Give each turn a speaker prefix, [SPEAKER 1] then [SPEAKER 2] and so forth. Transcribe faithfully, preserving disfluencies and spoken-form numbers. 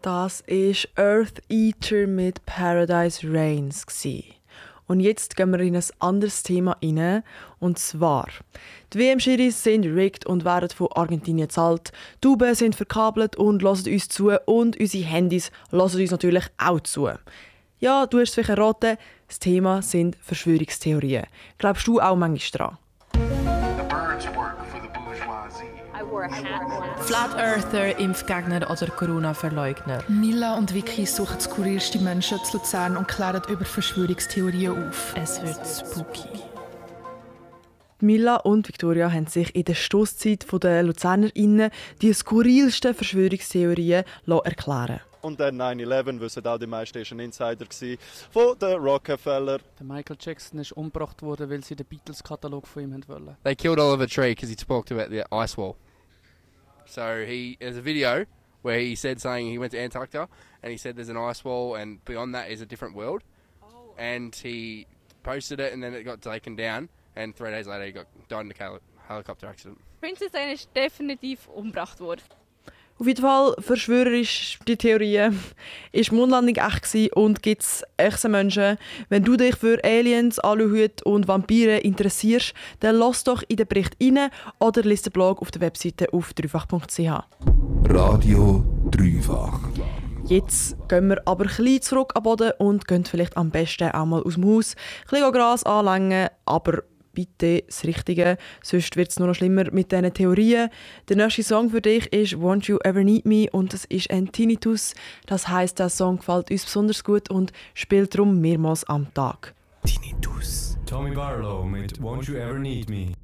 [SPEAKER 1] Das war Earth Eater mit Paradise Reigns. Und jetzt gehen wir in ein anderes Thema rein. Und zwar, die W M-Schiris sind rigged und werden von Argentinien gezahlt. Die Tauben sind verkabelt und hören uns zu. Und unsere Handys hören uns natürlich auch zu. Ja, du hast es vielleicht erraten, das Thema sind Verschwörungstheorien. Glaubst du auch manchmal dran?
[SPEAKER 2] Flat Earther, Impfgegner oder Corona-Verleugner.
[SPEAKER 3] Mila und Vicky suchen skurrilste Menschen zu Luzern und klären über Verschwörungstheorien auf.
[SPEAKER 2] Es wird spooky.
[SPEAKER 1] Mila und Victoria haben sich in der Stosszeit der LuzernerInnen die skurrilsten Verschwörungstheorien erklären.
[SPEAKER 4] Und dann nine eleven, wissen auch die meisten, war ein Insider von den Rockefeller.
[SPEAKER 5] Der Michael Jackson ist umgebracht worden, weil sie den Beatles-Katalog von ihm wollten.
[SPEAKER 6] They killed Oliver Tree because he spoke about the ice wall. So he there's a video where he said saying he went to Antarctica and he said there's an ice wall and beyond that is a different world. Oh. And he posted it and then it got taken down and three days later he got died in a hel- helicopter accident.
[SPEAKER 7] Princess Diana ist definitiv umgebracht worden.
[SPEAKER 1] Auf jeden Fall verschwörerisch die Theorie. Ist die Mondlandung echt gewesen und gibt es echte Menschen? Wenn du dich für Aliens, Aluhüte und Vampire interessierst, dann lass doch in den Bericht rein oder lies den Blog auf der Webseite auf dreifach punkt c h.
[SPEAKER 8] Radio Dreifach.
[SPEAKER 1] Jetzt gehen wir aber ein bisschen zurück am Boden und gehen vielleicht am besten auch mal aus dem Haus. Ein bisschen Gras anlängen, aber bitte das Richtige, sonst wird es nur noch schlimmer mit diesen Theorien. Der nächste Song für dich ist «Won't You Ever Need Me» und das ist ein Tinnitus. Das heisst, der Song gefällt uns besonders gut und spielt darum mehrmals am Tag.
[SPEAKER 8] Tinnitus.
[SPEAKER 9] Tommy Barlow mit «Won't You Ever Need Me».